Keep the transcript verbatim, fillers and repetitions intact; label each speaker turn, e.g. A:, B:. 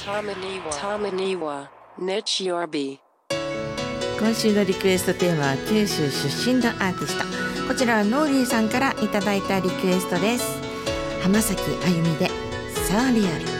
A: Tamaniwa Nechyorbi。
B: 今週のリクエストテーマは九州出身のアーティスト、こちらはノーリーさんからいただいたリクエストです。浜崎あゆみでサーリアル。